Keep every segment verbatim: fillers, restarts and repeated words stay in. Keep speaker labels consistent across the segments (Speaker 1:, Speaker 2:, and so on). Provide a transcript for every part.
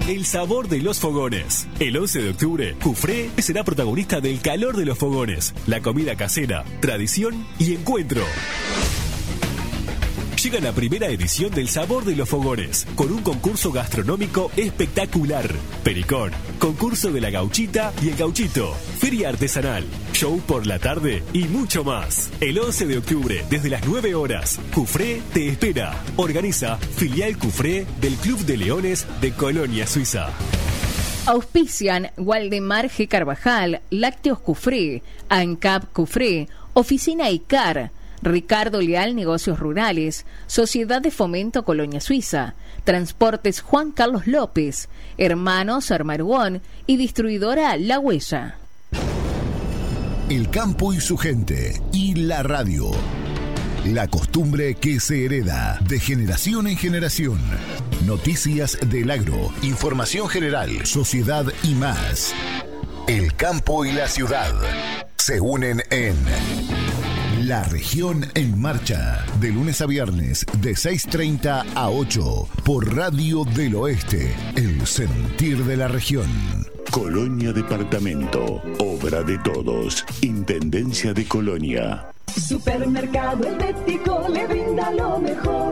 Speaker 1: El sabor de los fogones. El once de octubre, Cufré será protagonista del calor de los fogones, la comida casera, tradición y encuentro. Llega la primera edición del Sabor de los Fogones, con un concurso gastronómico espectacular. Pericón, concurso de la gauchita y el gauchito, feria artesanal, show por la tarde y mucho más. El once de octubre, desde las nueve horas, Cufré te espera. Organiza Filial Cufré del Club de Leones de Colonia, Suiza.
Speaker 2: Auspician Waldemar G. Carvajal, Lácteos Cufré, ANCAP Cufré, Oficina ICAR, Ricardo Leal Negocios Rurales, Sociedad de Fomento Colonia Suiza, Transportes Juan Carlos López, Hermanos Armarugón y Distribuidora La Huella.
Speaker 3: El campo y su gente y la radio. La costumbre que se hereda de generación en generación. Noticias del agro, información general, sociedad y más. El campo y la ciudad se unen en La Región en Marcha, de lunes a viernes, de seis treinta a ocho, por Radio del Oeste, el sentir de la región.
Speaker 4: Colonia Departamento, obra de todos, Intendencia de Colonia.
Speaker 5: Supermercado Helvético le brinda lo mejor.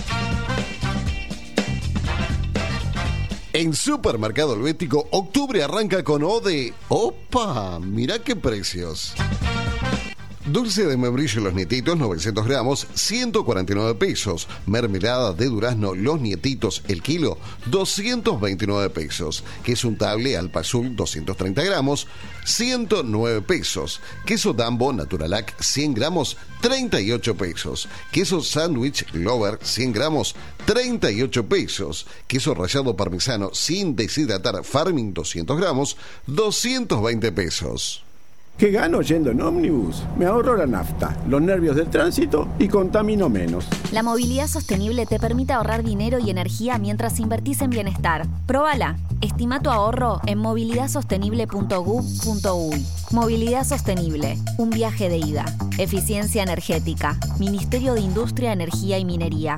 Speaker 6: En Supermercado Helvético, octubre arranca con O de... ¡Opa! Mirá qué precios. Dulce de membrillo Los Nietitos, novecientos gramos, ciento cuarenta y nueve pesos. Mermelada de durazno Los Nietitos, el kilo, doscientos veintinueve pesos. Queso untable Alpa Azul, doscientos treinta gramos, ciento nueve pesos. Queso Dambo Naturalac, cien gramos, treinta y ocho pesos. Queso Sandwich Lover, cien gramos, treinta y ocho pesos. Queso rallado parmesano sin deshidratar Farming, doscientos gramos, doscientos veinte pesos.
Speaker 7: ¿Qué gano yendo en ómnibus? Me ahorro la nafta, los nervios del tránsito y contamino menos.
Speaker 8: La movilidad sostenible te permite ahorrar dinero y energía mientras invertís en bienestar. Próbala. Estima tu ahorro en movilidad sostenible punto gov punto uy. Movilidad Sostenible. Un viaje de ida. Eficiencia energética. Ministerio de Industria, Energía y Minería.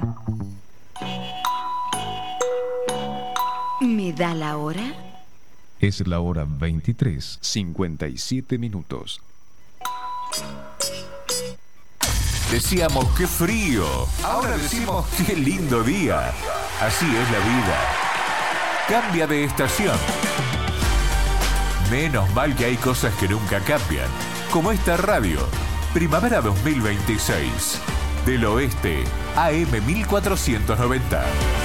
Speaker 9: ¿Me da la hora?
Speaker 10: Es la hora veintitrés, cincuenta y siete minutos.
Speaker 11: Decíamos qué frío, ahora decimos qué lindo día. Así es la vida. Cambia de estación. Menos mal que hay cosas que nunca cambian, como esta radio. Primavera dos mil veintiséis. Del Oeste, A M mil cuatrocientos noventa.